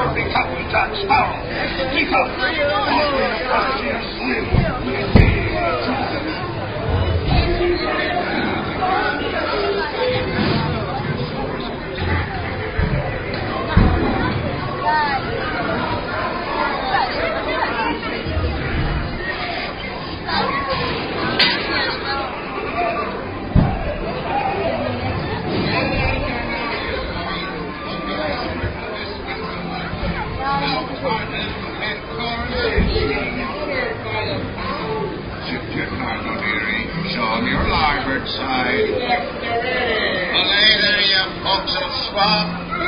Become Jack Sparrow. Become on your larboard side. Belay there, you forecastle swab.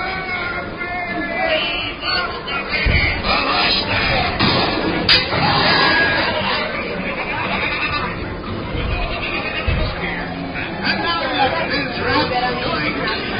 And now what is Ralph doing?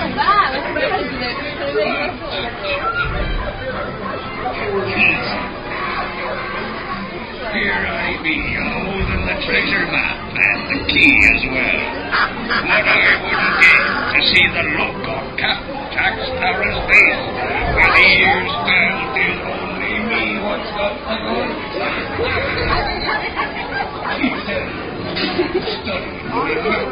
Here I be, holding the treasure map and the key as well. What I wouldn't give to see the look on Captain Jack Sparrow's face, with ears down till only me what's got the good. He said, studying my book.